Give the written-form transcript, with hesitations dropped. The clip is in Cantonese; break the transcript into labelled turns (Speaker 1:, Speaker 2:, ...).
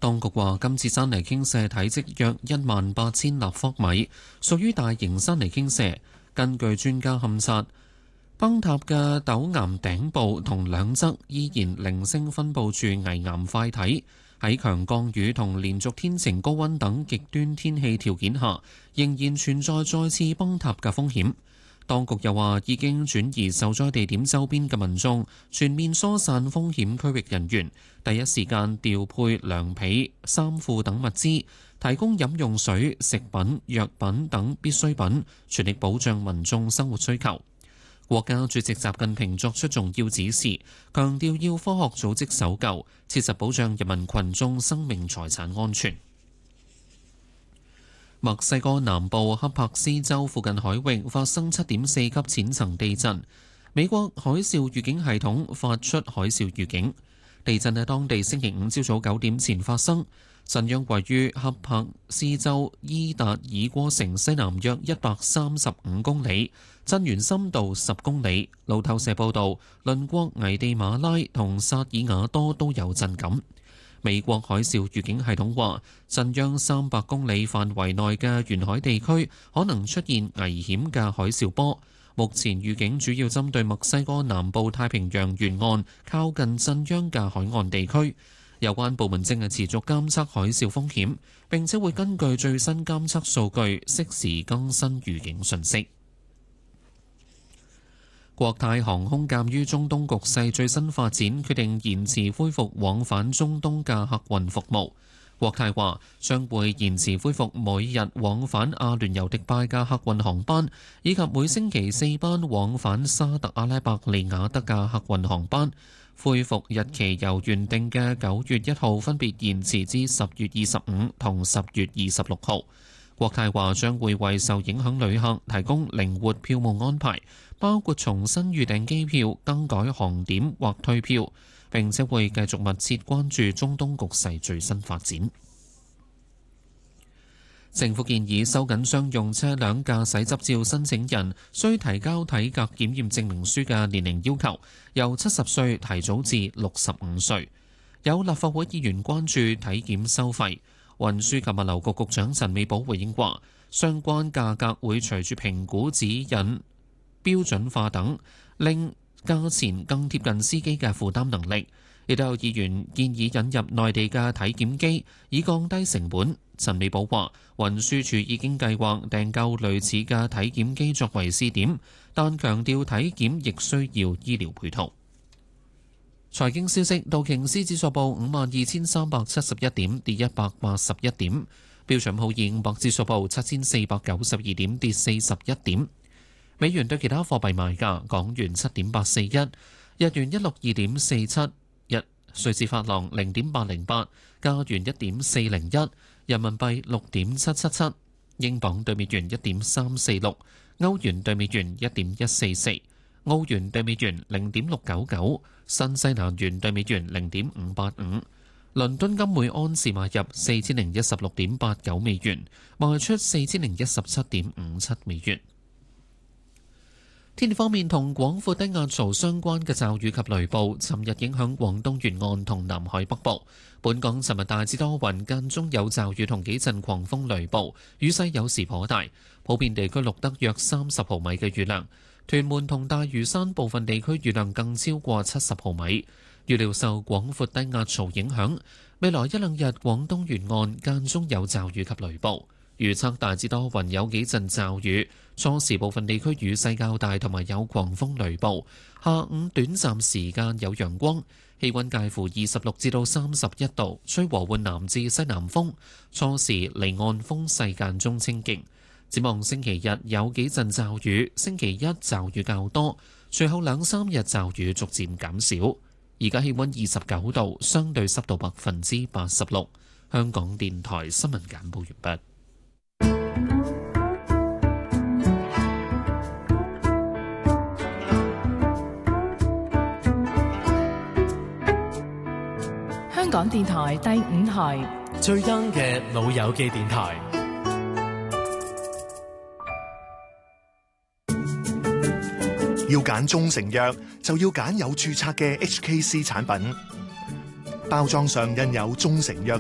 Speaker 1: 當局話，今次山泥傾瀉體積約18000立方米，屬於大型山泥傾瀉。根據專家勘察，崩塌嘅陡岩頂部同兩側依然零星分佈住危岩塊體。喺強降雨同連續天晴高溫等極端天氣條件下，仍然存在再次崩塌嘅風險。當局又話已經轉移受災地點周邊嘅民眾，全面疏散風險區域人員，第一時間調配涼被、衫褲等物資，提供飲用水、食品、藥品等必需品，全力保障民眾生活需求。國家主席習近平作出重要指示，強調要科學組織搜救，切實保障人民群眾生命財產安全。墨西哥南部恰帕斯州附近海域發生7.4級淺層地震，美國海嘯預警系統發出海嘯預警。地震喺當地星期五朝早9點前發生，震央位於恰帕斯州伊達爾戈城西南約135公里，震源深度10公里。路透社報道，鄰國危地馬拉同薩爾瓦多都有震感。美國海嘯預警系統話，震央300公里範圍內嘅沿海地區可能出現危險嘅海嘯波。目前預警主要針對墨西哥南部太平洋沿岸靠近震央嘅海岸地區。有關部門正係持續監測海嘯風險，並且會根據最新監測數據適時更新預警信息。國泰航空鑑於中東局勢最新發展，決定延遲恢復往返中東嘅客運服務。國泰話將會延遲恢復每日往返阿聯酋迪拜嘅客運航班，以及每星期4班往返沙特阿拉伯利雅得嘅客運航班。恢復日期由原定嘅9月1號分別延遲至10月25同10月26號。國泰話將會為受影響旅客提供靈活票務安排，包括重新預訂機票、更改航點或退票。並且會繼續密切關注中東局勢最新發展。政府建議收緊商用車輛駕駛執照申請人需提交體格檢驗證明書嘅年齡要求，由70歲提早至65歲。有立法會議員關注體檢收費，運輸及物流局局長陳美寶回應話，相關價格會隨住評估指引標準化等，令價錢更貼近司機嘅負擔能力。亦都有議員建議引入內地嘅體檢機，以降低成本。陳美寶話，運輸署已經計劃訂購類似嘅體檢機作為試點，但強調體檢亦需要醫療配套。財經消息，道瓊斯指數報52,371點，跌181點；標準普爾500指數報7,492點，跌41點。美元對其他貨幣賣價：港元7.841，日元162.47，瑞士法郎0.808，加元1.401，人民幣6.777，英鎊對美元1.346，歐元對美元1.144，澳元對美元0.699，新西蘭元對美元0.585。倫敦金每安士買入4016.89美元，賣出4017.57美元。天氣方面，同廣闊低壓槽相關嘅驟雨及雷暴，尋日影響廣東沿岸同南海北部。本港尋日大致多雲，間中有驟雨同幾陣狂風雷暴，雨勢有時頗大，普遍地區錄得約30毫米嘅雨量。屯門同大嶼山部分地區雨量更超過70毫米。預料受廣闊低壓槽影響，未來一兩日廣東沿岸間中有驟雨及雷暴。預測大致多雲，有幾陣驟雨，初時部分地區雨勢較大，同埋有狂風雷暴。下午短暫時間有陽光，氣溫介乎26至到31度，吹和緩南至西南風。初時離岸風勢間中清勁。展望星期日有幾陣驟雨，星期一驟雨較多，隨後兩三日驟雨逐漸減少。而家氣溫29度，相對濕度86%。香港電台新聞簡報完畢。
Speaker 2: 香港電台第5台
Speaker 3: 最 young 嘅老友記電台。
Speaker 4: 要揀中成藥，就要揀有註冊嘅 HKC 產品，包裝上印有中成藥